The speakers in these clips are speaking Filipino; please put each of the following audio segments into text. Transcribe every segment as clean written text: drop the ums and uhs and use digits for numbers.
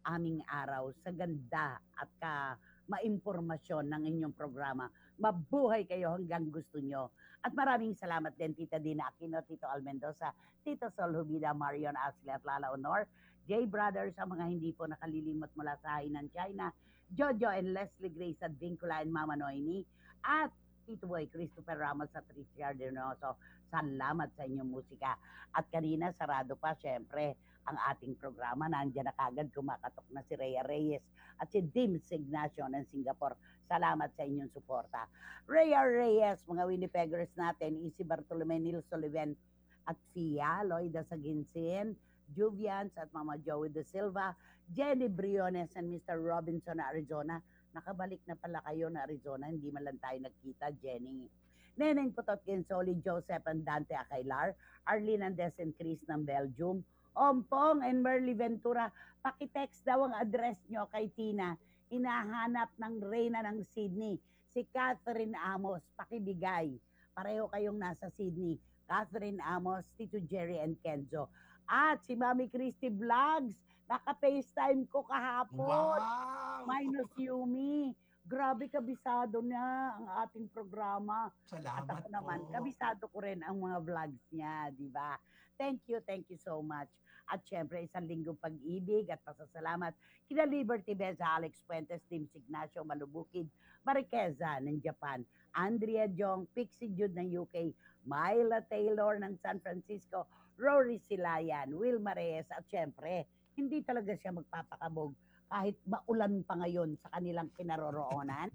aming araw sa ganda at maimpormasyon ng inyong programa. Mabuhay kayo hanggang gusto nyo. At maraming salamat din, Tita Dina Aquino, Tito Al Mendoza, Tito Sol Hubida, Marion Ashley at Lala Honor, J Brothers, sa mga hindi po nakalilimot mula sa Hainan, China, Jojo and Leslie Grace at Vincula and Mama Noemi, at Tito Boy Christopher Ramos at Richard Denoso. Salamat sa inyong musika. At kanina, sarado pa, syempre, ang ating programa. Nandiyan na kagad, kumakatok na si Rhea Reyes at si Dims Ignacio ng Singapore. Salamat sa inyong suporta. Rhea Reyes, mga Winnipeggers natin, Easy Bartolome, Neil Sullivan at Fia, Lloyda Saginsin, Juvians at Mama Joey De Silva, Jenny Briones and Mr. Robinson na Arizona. Nakabalik na pala kayo na Arizona, hindi man lang tayo nagkita, Jenny. Neneng Putot Kinsoli, Joseph and Dante Acailar, Arlene Andes and Chris ng Belgium, Ompong and Merly Ventura, pakitext daw ang address nyo kay Tina. Hinahanap ng Reyna ng Sydney, si Catherine Amos, pakibigay. Pareho kayong nasa Sydney. Catherine Amos, Tito Jerry and Kenzo. At si Mami Christy Vlogs, naka-FaceTime ko kahapon. Wow! Minus Yumi. Grabe, kabisado na ang ating programa. At Salamat ako naman, po. kabisado ko rin ang mga vlogs niya, di ba? Thank you so much. At syempre, isang linggong pag-ibig at pasasalamat kina Liberty Bez, Alex Fuentes, Tim Ignacio Malubukid, Mariqueza ng Japan, Andrea Jong, Pixie Jude ng UK, Myla Taylor ng San Francisco, Rory Silayan, Wilma Reyes, at syempre, hindi talaga siya magpapakabog kahit maulan pa ngayon sa kanilang kinaroroonan.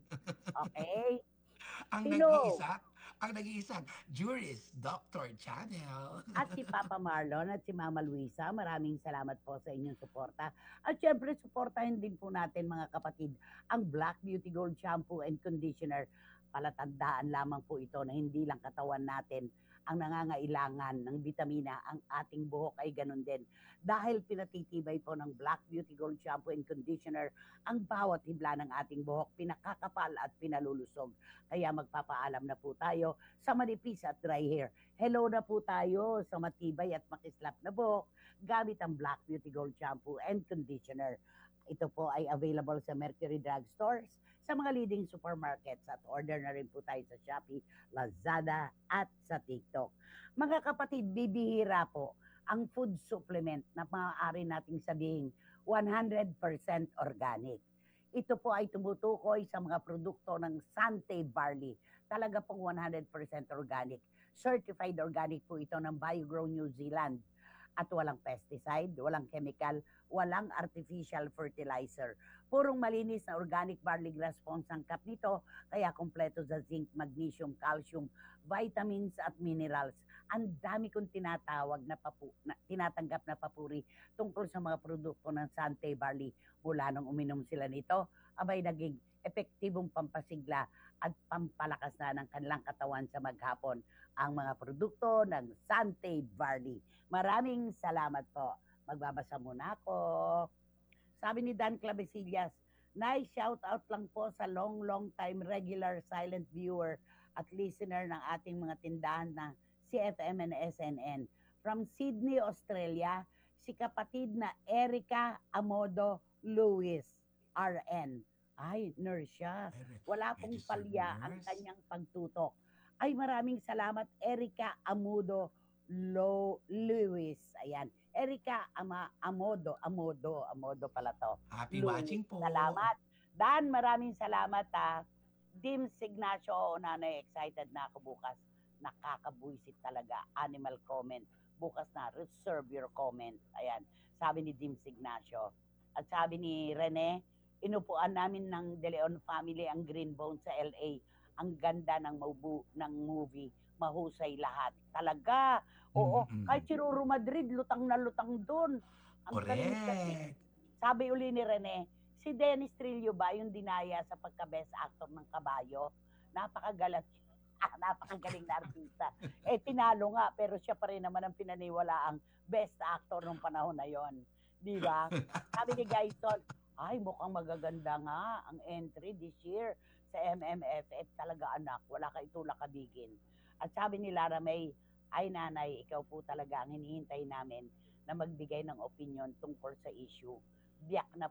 Okay? ang Sino? nag-iisa, ang nag-iisang Juris Doctor Channel. At si Papa Marlon at si Mama Luisa, maraming salamat po sa inyong suporta. At syempre, suportahin din po natin mga kapatid ang Black Beauty Gold Shampoo and Conditioner. Palatandaan lamang po ito na hindi lang katawan natin ang nangangailangan ng bitamina, ang ating buhok ay ganun din. Dahil pinatitibay po ng Black Beauty Gold Shampoo and Conditioner ang bawat hibla ng ating buhok, pinakakapal at pinalulusog. Kaya magpapaalam na po tayo sa manipis at dry hair. Hello na po tayo sa matibay at makislap na buhok gamit ang Black Beauty Gold Shampoo and Conditioner. Ito po ay available sa Mercury Drug Stores, sa mga leading supermarkets at order na rin po tayo sa Shopee, Lazada at sa TikTok. Mga kapatid, bibihira po ang food supplement na maaari nating sabihin 100% organic. Ito po ay tumutukoy sa mga produkto ng Sante Barley. Talaga pong 100% organic. Certified organic po ito ng BioGrow New Zealand. At walang pesticide, walang chemical, walang artificial fertilizer. Purong malinis na organic barley grass po ang sangkap nito, kaya kompleto sa zinc, magnesium, calcium, vitamins at minerals. Ang dami kong tinatanggap na papuri tungkol sa mga produkto ng Sante Barley. Mula nung uminom sila nito, abay naging epektibong pampasigla at pampalakas na ng kanilang katawan sa maghapon ang mga produkto ng Sante Barley. Maraming salamat po. Magbabasa muna ako. Sabi ni Dan Clavesillas, nice shout out lang po sa long time regular silent viewer at listener ng ating mga tindahan na CFM and SNN. From Sydney, Australia, si kapatid na Erica Amodo Lewis, RN. Ay, nurse siya. Wala pong Registered palya ang nurse. kanyang pagtutok. Ay, maraming salamat, Erica Amodo Lewis. Ayan. Erica Amodo pala to. Happy Lewis. watching po. Salamat. Dan, maraming salamat ha. Dim Ignacio, nanay, excited na ako bukas. Nakakabuisit talaga. Animal comment. Bukas na, reserve your comment. Ayan. Sabi ni Dim Ignacio. At sabi ni Rene, inupuan namin ng De Leon family ang Green Bone sa LA. Ang ganda ng movie. Mahusay lahat. Talaga. Oo. Mm-mm. Kahit si Roro Madrid, lutang na lutang doon. Ang galing kasi. Correct. Sabi uli ni Rene, si Dennis Trillo ba yung dinaya sa pagka-best actor ng Kabayo? Napakagalat. Napakagaling na artista. Tinalo nga, pero siya pa rin naman ang pinaniwala ang best actor nung panahon na yon. Di ba? Sabi ni Gaison, ay mukhang magaganda nga ang entry this year sa MMFF. Talaga anak, wala ka itulak kabigin. At sabi ni Lara May, ay nanay, ikaw po talaga ang hinihintay namin na magbigay ng opinion tungkol sa issue. Biyak na